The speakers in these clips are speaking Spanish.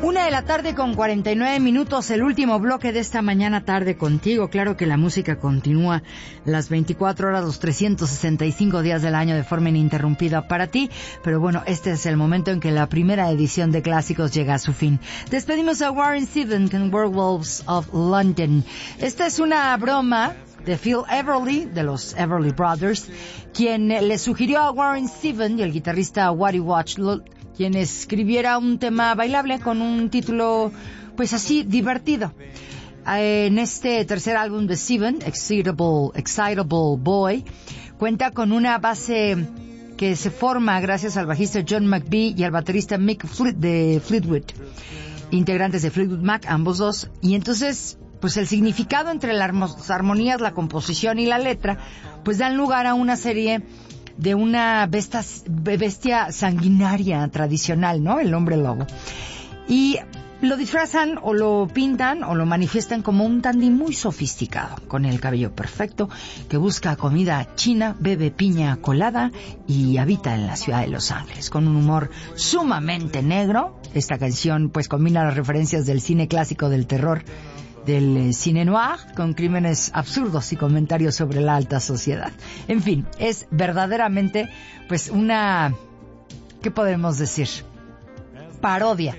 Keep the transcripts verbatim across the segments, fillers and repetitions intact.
Una de la tarde con cuarenta y nueve minutos, el último bloque de esta mañana tarde contigo. Claro que la música continúa las veinticuatro horas, los trescientos sesenta y cinco días del año de forma ininterrumpida para ti. Pero bueno, este es el momento en que la primera edición de Clásicos llega a su fin. Despedimos a Warren Zevon con Werewolves of London. Esta es una broma de Phil Everly, de los Everly Brothers, quien le sugirió a Warren Zevon y el guitarrista Waddy Wachtel quien escribiera un tema bailable con un título, pues así, divertido. En este tercer álbum de Zevon, Excitable, Excitable Boy, cuenta con una base que se forma gracias al bajista John McVie y al baterista Mick Fleet de Fleetwood, integrantes de Fleetwood Mac, ambos dos. Y entonces, pues el significado entre las armonías, la composición y la letra, pues dan lugar a una serie de una bestia, bestia sanguinaria tradicional, ¿no? El hombre lobo. Y lo disfrazan o lo pintan o lo manifiestan como un dandy muy sofisticado, con el cabello perfecto, que busca comida china, bebe piña colada y habita en la ciudad de Los Ángeles, con un humor sumamente negro. Esta canción pues combina las referencias del cine clásico del terror, del eh, cine noir, con crímenes absurdos y comentarios sobre la alta sociedad. En fin, es verdaderamente pues una, ¿qué podemos decir? Parodia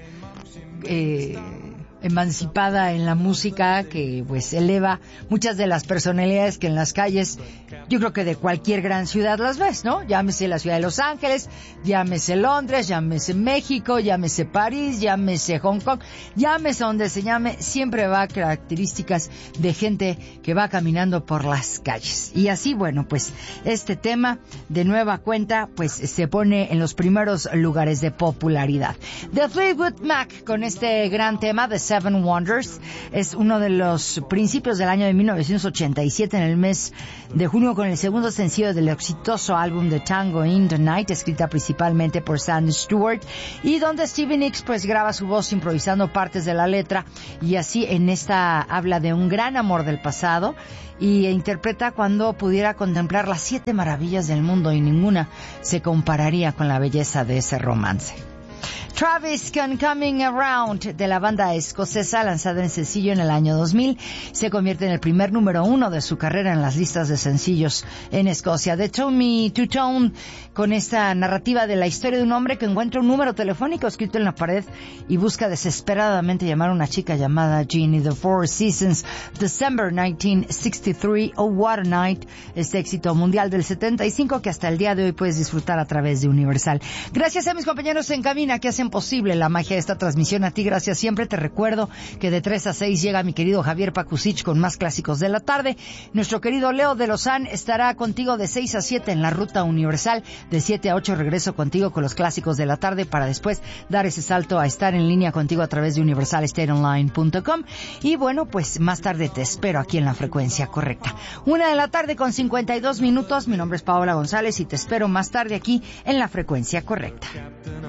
eh, emancipada en la música, que pues eleva muchas de las personalidades que en las calles, yo creo que de cualquier gran ciudad las ves, ¿no? Llámese la ciudad de Los Ángeles, llámese Londres, llámese México, llámese París, llámese Hong Kong, llámese donde se llame, siempre va a características de gente que va caminando por las calles. Y así, bueno, pues este tema de nueva cuenta pues se pone en los primeros lugares de popularidad. The Fleetwood Mac con este gran tema de Seven Wonders es uno de los principios del año de mil novecientos ochenta y siete, en el mes de junio, con el segundo sencillo del exitoso álbum de Tango in the Night, escrita principalmente por Sandy Stewart, y donde Stevie Nicks pues graba su voz improvisando partes de la letra, y así en esta habla de un gran amor del pasado y interpreta cuando pudiera contemplar las siete maravillas del mundo y ninguna se compararía con la belleza de ese romance. Travis con Coming Around, de la banda escocesa, lanzada en sencillo en el año dos mil, se convierte en el primer número uno de su carrera en las listas de sencillos en Escocia. De Tommy Two Tone, con esta narrativa de la historia de un hombre que encuentra un número telefónico escrito en la pared y busca desesperadamente llamar a una chica llamada Jeannie. The Four Seasons, December nineteen sixty-three, Oh What a Night, este éxito mundial del setenta y cinco que hasta el día de hoy puedes disfrutar a través de Universal. Gracias a mis compañeros en cabina que hacen posible la magia de esta transmisión. A ti gracias siempre. Te recuerdo que de tres a seis llega mi querido Javier Pakusich con más clásicos de la tarde. Nuestro querido Leo de Lozán estará contigo de seis a siete en la Ruta Universal. De siete a ocho regreso contigo con los clásicos de la tarde, para después dar ese salto a estar en línea contigo a través de universal state online punto com. Y bueno, pues más tarde te espero aquí en la frecuencia correcta. Una de la tarde con cincuenta y dos minutos. Mi nombre es Paola González y te espero más tarde aquí en la frecuencia correcta.